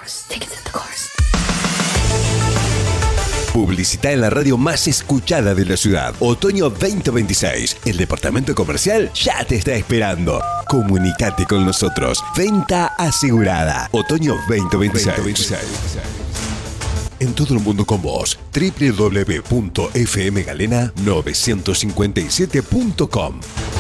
Publicita en la radio más escuchada de la ciudad. Otoño 2026. El departamento comercial ya te está esperando. Comunicate con nosotros. Venta asegurada. Otoño 2026. En todo el mundo con vos. www.fmgalena957.com